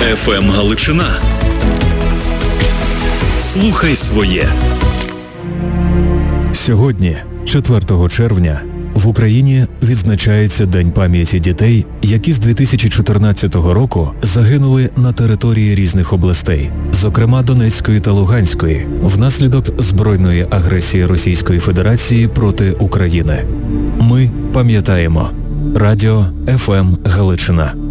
ФМ Галичина. Слухай своє. Сьогодні, 4 червня, в Україні відзначається День пам'яті дітей, які з 2014 року загинули на території різних областей, зокрема Донецької та Луганської, внаслідок збройної агресії Російської Федерації проти України. Ми пам'ятаємо. Радіо ФМ Галичина.